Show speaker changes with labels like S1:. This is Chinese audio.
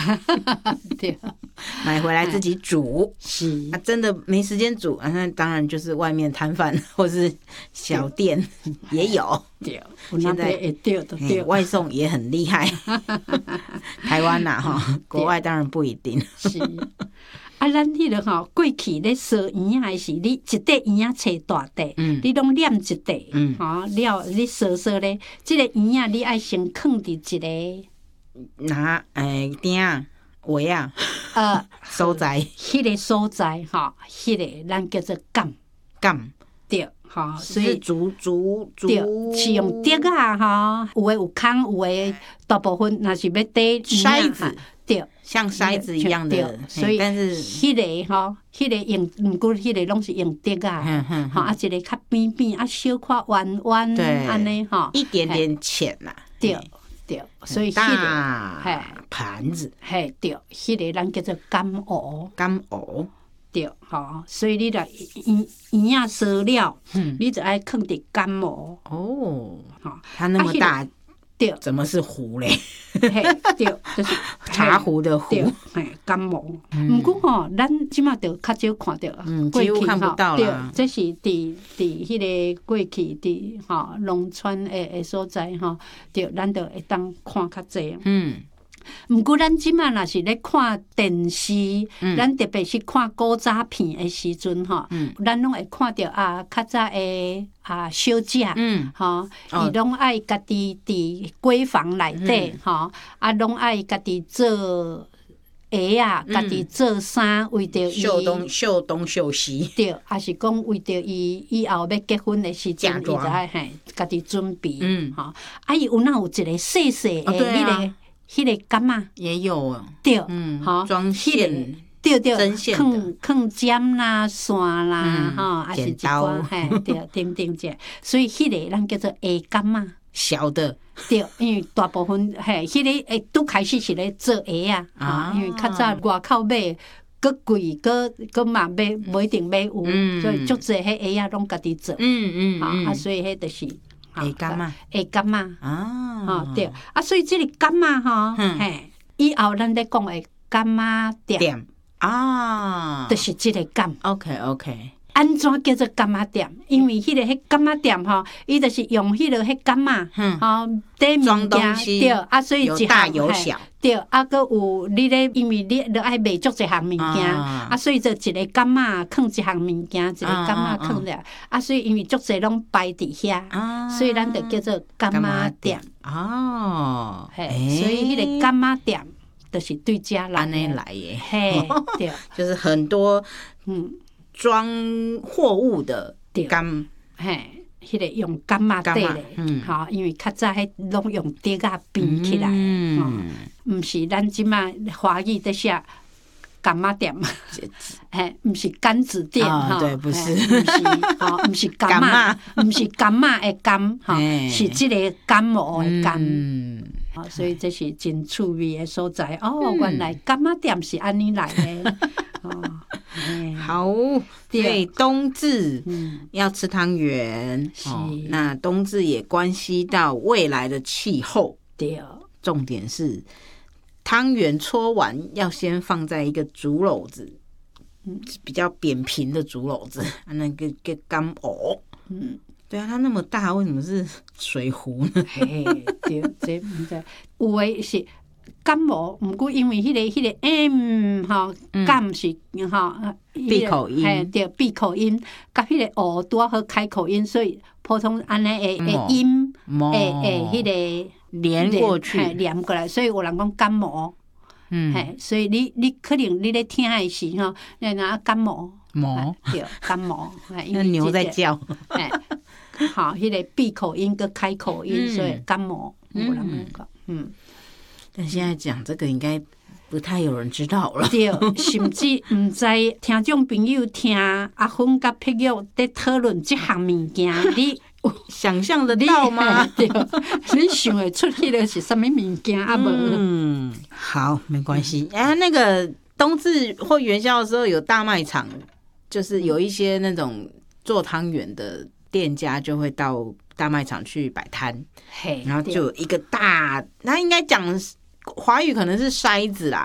S1: 对，
S2: 买回来自己煮。
S1: 是
S2: 真的没时间煮那当然就是外面摊贩或是小店也有。
S1: 对，现在会对就对，
S2: 外送也很厉害。台湾国外当然不一定。
S1: 是。咱迄个过去咧烧圆仔是你一块圆仔切大块，你拢捏一块，了你烧咧，即个圆仔你爱先放伫一个
S2: 拿鼎围所在，
S1: 迄个所在迄个咱叫做杆对。
S2: 所以竹
S1: 对，是用竹有诶有空，有诶大部分若是要堆
S2: 筛子，
S1: 对，
S2: 像筛子一样的，
S1: 所以
S2: 但是
S1: 迄个用，毋过迄个拢是用竹一个较扁扁小块弯弯安尼
S2: 一点点浅啦，
S1: 对，所以
S2: 大盘子，
S1: 对，迄个咱叫做干瓯。对，所以你若圆仔烧了，你就爱放伫干瓯。
S2: 它那么大，
S1: 对，
S2: 怎么是壶嘞？
S1: 对，就是
S2: 茶壶的壶，
S1: 干瓯。毋过咱即马就较少看到，
S2: 几乎看不到
S1: 啦。这是伫迄个过去伫农村的所在对，咱就会当看较济。毋过咱即马若是咧看电视，咱特别是看古早片的时阵咱拢会看到较早的小姐，伊拢爱家己伫闺房内底拢爱家己做鞋家己做衫，为着伊
S2: 绣东绣西，
S1: 对，也是讲为着伊以后要结婚的时阵，伊就爱家己准备，伊有哪有一个细细的迄个杆仔
S2: 也有
S1: 对，
S2: 装线，
S1: 对，
S2: 针线
S1: 放针啦、线啦，还是一寡对，等者，所以迄个咱叫做下杆仔，
S2: 小的，
S1: 对，因为大部分迄个拄开始是咧做鞋因为较早外口买搁贵，搁嘛无一定买有，所以足侪迄鞋拢家己做，所以迄就是
S2: 下杆仔，
S1: 对，所以即个杆仔以后咱咧讲的杆仔店就是即个杆。
S2: OK，
S1: 安怎叫做柑仔店？因为迄柑仔店伊就是用迄柑仔底物件对，所以一项
S2: 有小
S1: 对，搁有你咧，因为你著爱卖足一项物件所以就一个柑仔放一项物件，一个柑仔放了所以因为足侪拢摆伫遐，所以咱就叫做柑仔店所以迄个柑仔店就是对遮来
S2: 安尼来的，
S1: 对，
S2: 就是很多装货物的柑，
S1: 迄个用柑仔底咧，因为较早迄拢用竹编起来，毋是咱即马华语在写柑仔店，毋是柑子店
S2: 对，不是，
S1: 毋是柑仔，毋是柑仔的柑，是即个柑瓯的柑。所以这是真趣味的所在原来柑仔店是安尼来的。
S2: 好，所以冬至要吃汤圆，那冬至也关系到未来的气候。
S1: 对，
S2: 重点是汤圆搓完要先放在一个竹篓子，比较扁平的竹篓子，那个柑瓯。对它那么大，为什么是水壶呢？
S1: 对，这不知有的是柑瓯，毋过因为迄个柑是
S2: 闭口音，
S1: 对，闭口音，甲迄个瓯拄好开口音，所以普通安尼的音迄个
S2: 连过去，
S1: 连过来，所以有人讲柑瓯。所以你可能你咧听的时你拿柑瓯，对，柑瓯，
S2: 那牛在叫。
S1: 迄个闭口音跟开口音，所以柑瓯有人讲，
S2: 但现在讲这个应该不太有人知道了。
S1: 对，甚至毋知听众朋友听阿芬甲碧玉在讨论这项物件，你
S2: 想象得到吗？
S1: 对，你想会出迄个是什么物件无？
S2: 好，没关系。那个冬至或元宵的时候有大卖场，就是有一些那种做汤圆的店家就会到大卖场去摆摊，然后就有一个大，他应该讲华语可能是筛子啦，